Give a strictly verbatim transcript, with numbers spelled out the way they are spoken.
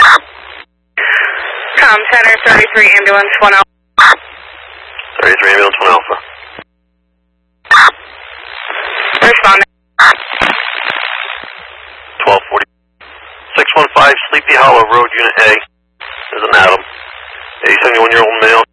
Com Center, thirty-three ambulance, one Alpha. thirty-three ambulance, one Alpha. Responding. twelve forty. six one five Sleepy Hollow Road, Unit A. There's an Adam. A seventy-one-year-old male.